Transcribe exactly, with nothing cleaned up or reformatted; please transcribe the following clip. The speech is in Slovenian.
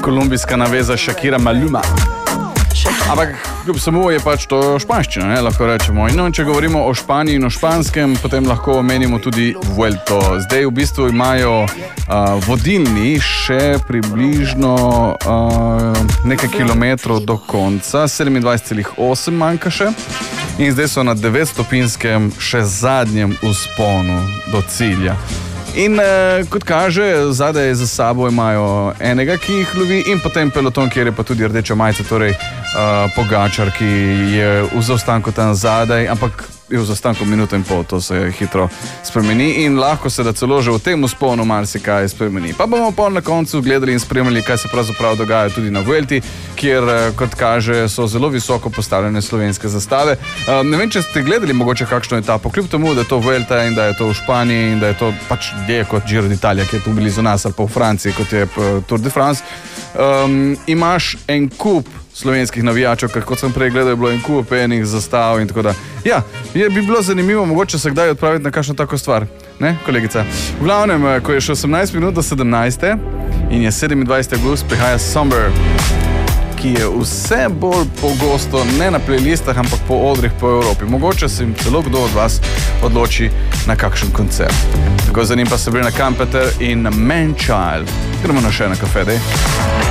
kolumbijska naveza Shakira Maluma. Ampak kljub samo je pač to španščina, ne, lahko rečemo. In no, če govorimo o Španiji in o španskem, potem lahko omenimo tudi Vuelto. Zdaj v bistvu imajo uh, vodilni še približno uh, nekaj kilometrov do konca, sedemindvajset celih osem manjka še. In zdaj so na devetstopinskem še zadnjem vzponu do cilja. In eh, kot kaže, zadaj za sabo imajo enega, ki jih lovi, in potem peloton, kjer je pa tudi rdeča majica, torej uh, Pogačar, ki je v zaostanku tam zadaj, ampak je v zaostanku minuto in pol, to se hitro spremeni in lahko se da celo že v tem vzponu marsikaj spremeni. Pa bomo pa na koncu gledali in spremljali, kaj se pravzaprav dogaja tudi na Vuelti, kjer, kot kaže, so zelo visoko postavljene slovenske zastave. Uh, ne vem, če ste gledali mogoče kakšno etapo, kljub temu, da je to Vuelta in da je to v Španiji in da je to pač dje kot Giro d'Italia, ki je tu blizu nas, ali pa v Franciji, kot je Tour de France. Um, imaš en kup slovenskih navijačev, ker kot sem prej gledal, je bilo en kup enih zastav in tako da. Ja, je, bi bilo zanimivo mogoče se kdaj odpraviti na kakšno tako stvar, ne, kolegica? V glavnem, ko je še osemnajst minut do sedemnajste in je sedemindvajseti avgust, prihaja Summer, ki je vse bolj pogosto ne na playlistah, ampak po odrih po Evropi. Mogoče se jim celo kdo od vas odloči na kakšen koncert. Tako za njim pa Sabrina Carpenter in Man Child. Gremo na še na kafe, dej.